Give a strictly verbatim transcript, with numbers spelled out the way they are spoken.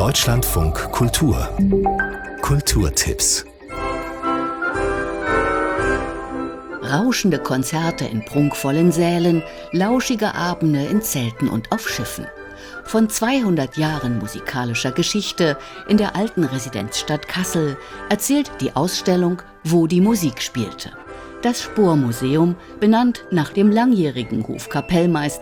Deutschlandfunk Kultur. Kulturtipps. Rauschende Konzerte in prunkvollen Sälen, lauschige Abende in Zelten und auf Schiffen. Von zweihundert Jahren musikalischer Geschichte in der alten Residenzstadt Kassel erzählt die Ausstellung Wo die Musik spielte. Das Spohr-Museum, benannt nach dem langjährigen Hofkapellmeister